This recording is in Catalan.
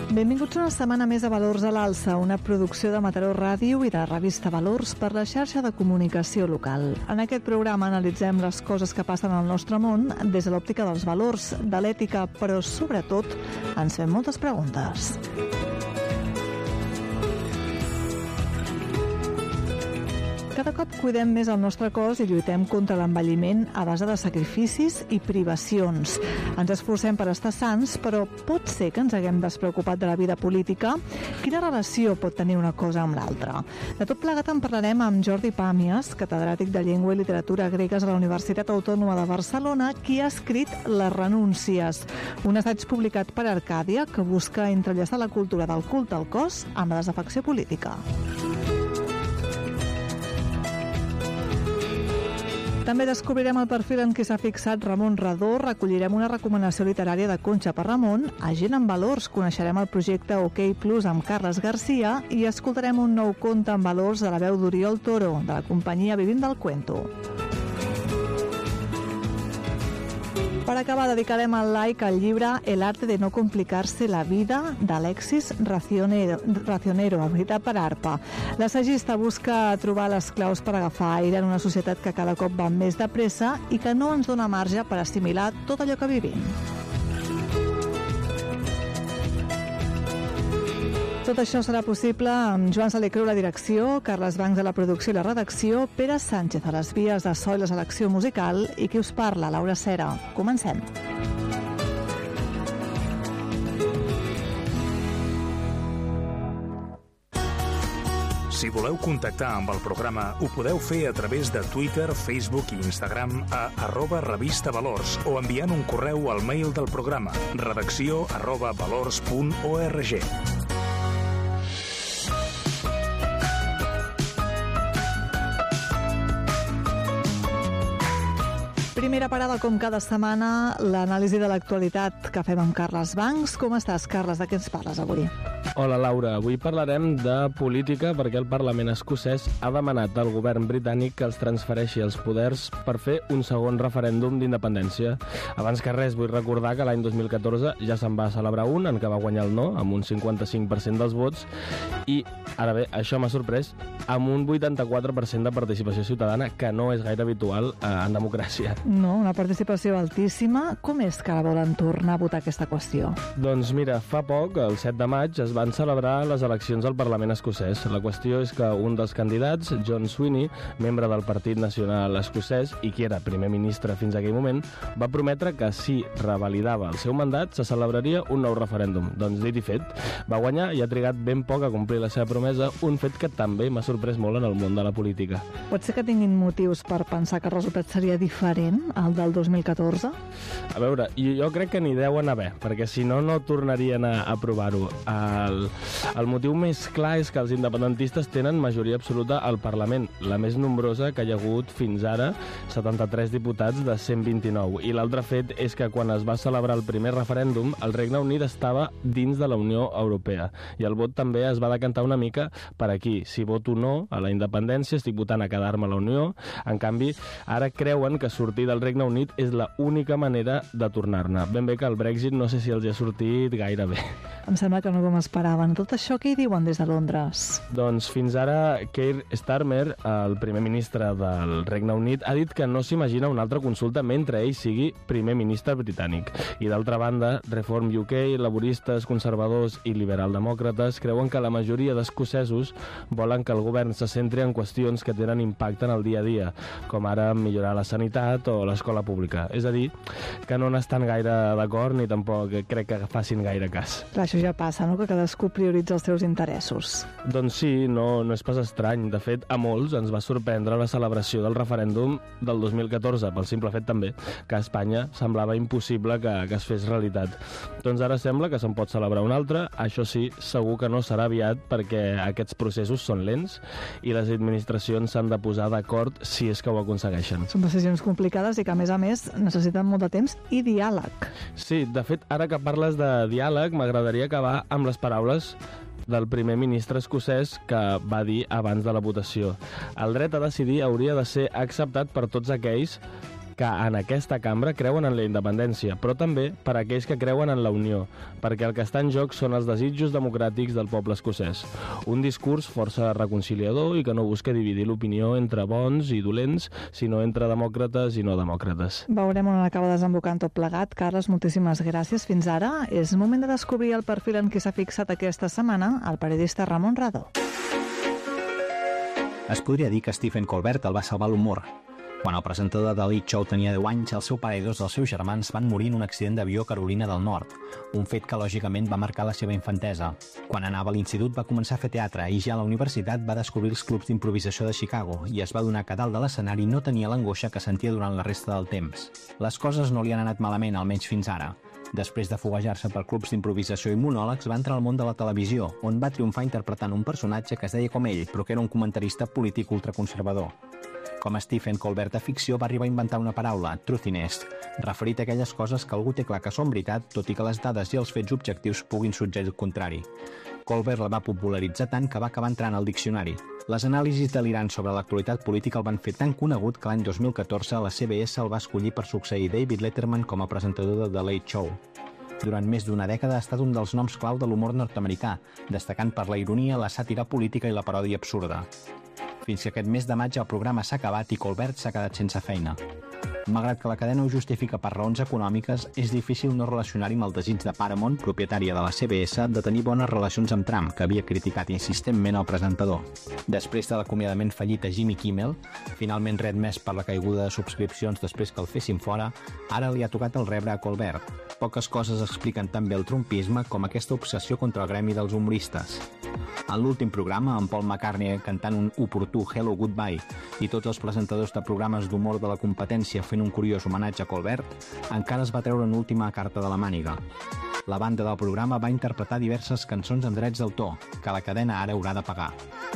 Benvinguts una setmana més a Valors a l'Alça, una producció de Mataró Ràdio i de revista Valors per la xarxa de comunicació local. En aquest programa analitzem les coses que passen al nostre món des de l'òptica dels valors, de l'ètica, però sobretot ens fem moltes preguntes. Cada cop cuidem més el nostre cos i lluitem contra l'envelliment a base de sacrificis i privacions. Ens esforcem per estar sans, però pot ser que ens haguem despreocupat de la vida política? Quina relació pot tenir una cosa amb l'altra? De tot plegat en parlarem amb Jordi Pàmies, catedràtic de Llengua i Literatura Gregues a la Universitat Autònoma de Barcelona, qui ha escrit Les renúncies, un assaig publicat per Arcàdia que busca entrellaçar la cultura del culte al cos amb la desafecció política. També descobrirem el perfil en què s'ha fixat Ramon Redó, recollirem una recomanació literària de Conxa per Ramon, a Gent en Valors coneixerem el projecte OK Plus amb Carles Garcia i escoltarem un nou conte en valors de la veu d'Oriol Toro, de la companyia Vivim del Cuento. Per acabar, dedicarem el like al llibre El arte de no complicarse la vida d'Alexis Racionero, editat per ARPA. L'assagista busca trobar les claus per agafar aire en una societat que cada cop va més de pressa i que no ens dona marge per assimilar tot allò que vivim. Tot això serà possible amb Joan Salicreu a la direcció, Carles Bancs a la producció i la redacció, Pere Sánchez a les vies de so i la selecció musical i qui us parla, Laura Cera. Comencem. Si voleu contactar amb el programa, ho podeu fer a través de Twitter, Facebook i Instagram a @revistavalors o enviant un correu al mail del programa redacció@valors.org. Primera parada, com cada setmana, l'anàlisi de l'actualitat que fem amb Carles Bancs. Com estàs, Carles? De què ens parles avui? Hola, Laura. Avui parlarem de política perquè el Parlament escocès ha demanat al govern britànic que els transfereixi els poders per fer un segon referèndum d'independència. Abans que res, vull recordar que l'any 2014 ja se'n va celebrar un en què va guanyar el no, amb un 55% dels vots, i, ara bé, això m'ha sorprès, amb un 84% de participació ciutadana, que no és gaire habitual en democràcia. No, una participació altíssima. Com és que ara volen tornar a votar aquesta qüestió? Doncs mira, fa poc, el 7 de maig, es van celebrar les eleccions al Parlament escocès. La qüestió és que un dels candidats, John Sweeney, membre del Partit Nacional Escocès i qui era primer ministre fins a aquell moment, va prometre que si revalidava el seu mandat se celebraria un nou referèndum. Doncs dit i fet, va guanyar i ha trigat ben poc a complir la seva promesa, un fet que també m'ha sorprès molt en el món de la política. Pot ser que tinguin motius per pensar que el resultat seria diferent al del 2014? A veure, jo crec que n'hi deuen haver, perquè si no, no tornarien a aprovar-ho. El motiu més clar és que els independentistes tenen majoria absoluta al Parlament, la més nombrosa que hi ha hagut fins ara, 73 diputats de 129. I l'altre fet és que quan es va celebrar el primer referèndum, el Regne Unit estava dins de la Unió Europea. I el vot també es va decantar una mica per aquí. Si voto no a la independència, estic votant a quedar-me a la Unió. En canvi, ara creuen que sortir del Regne Unit és la única manera de tornar-ne. Ben bé que el Brexit no sé si els hi ha sortit gaire bé. Em sembla que no com esperaven. Tot això què hi diuen des de Londres? Doncs fins ara Keir Starmer, el primer ministre del Regne Unit, ha dit que no s'imagina una altra consulta mentre ell sigui primer ministre britànic. I d'altra banda, Reform UK, laboristes, conservadors i liberal-demòcrates creuen que la majoria d'escocesos volen que el govern se centri en qüestions que tenen impacte en el dia a dia, com ara millorar la sanitat o l'escola pública. És a dir, que no n'estan gaire d'acord ni tampoc crec que facin gaire cas. Clar, això ja passa, no?, que cadascú prioritza els seus interessos. Doncs sí, no és pas estrany. De fet, a molts ens va sorprendre la celebració del referèndum del 2014, pel simple fet també que a Espanya semblava impossible que es fes realitat. Doncs ara sembla que se'n pot celebrar un altre. Això sí, segur que no serà aviat perquè aquests processos són lents i les administracions s'han de posar d'acord si és que ho aconsegueixen. Són decisions complicades i que, a més, necessiten molt de temps i diàleg. Sí, de fet, ara que parles de diàleg, m'agradaria acabar amb les paraules del primer ministre escocès que va dir abans de la votació: el dret a decidir hauria de ser acceptat per tots aquells que en aquesta cambra creuen en la independència, però també per a aquells que creuen en la unió, perquè el que està en joc són els desitjos democràtics del poble escocès. Un discurs força reconciliador i que no busca dividir l'opinió entre bons i dolents, sinó entre demòcrates i no demòcrates. Veurem on acaba desembocant tot plegat. Carles, moltíssimes gràcies. Fins ara és moment de descobrir el perfil en què s'ha fixat aquesta setmana el periodista Ramon Radó. Es podria dir que Stephen Colbert el va salvar l'humor. Quan el presentador de Late Show tenia 10 anys, el seu pare i 2 dels seus germans van morir en un accident d'avió a Carolina del Nord, un fet que lògicament va marcar la seva infantesa. Quan anava a l'institut va començar a fer teatre i ja a la universitat va descobrir els clubs d'improvisació de Chicago i es va adonar que dalt de l'escenari no tenia l'angoixa que sentia durant la resta del temps. Les coses no li han anat malament, almenys fins ara. Després de foguejar-se per clubs d'improvisació i monòlegs, va entrar al món de la televisió, on va triomfar interpretant un personatge que es deia com ell, però que era un comentarista polític ultraconservador. Com a Stephen Colbert de ficció, va arribar a inventar una paraula, truthiness, referit a aquelles coses que algú té clar que són veritat, tot i que les dades i els fets objectius puguin suggerir el contrari. Colbert la va popularitzar tant que va acabar entrant al diccionari. Les anàlisis delirants sobre l'actualitat política el van fer tan conegut que l'any 2014 la CBS el va escollir per succeir David Letterman com a presentador de The Late Show. Durant més d'una dècada ha estat un dels noms clau de l'humor nord-americà, destacant per la ironia, la sàtira política i la paròdia absurda. Fins que aquest mes de maig el programa s'ha acabat i Colbert s'ha quedat sense feina. Malgrat que la cadena ho justifica per raons econòmiques, és difícil no relacionar-hi amb el desig de Paramount, propietària de la CBS, de tenir bones relacions amb Trump, que havia criticat insistentment el presentador. Després de l'acomiadament fallit a Jimmy Kimmel, finalment readmès per la caiguda de subscripcions després que el fessin fora, ara li ha tocat el rebre a Colbert. Poques coses expliquen tan bé el trumpisme com aquesta obsessió contra el gremi dels humoristes. En l'últim programa, amb Paul McCartney cantant un oportú Hello Goodbye i tots els presentadors de programes d'humor de la competència fent un curiós homenatge a Colbert, encara es va treure una última carta de la màniga. La banda del programa va interpretar diverses cançons amb drets d'autor, que la cadena ara haurà de pagar.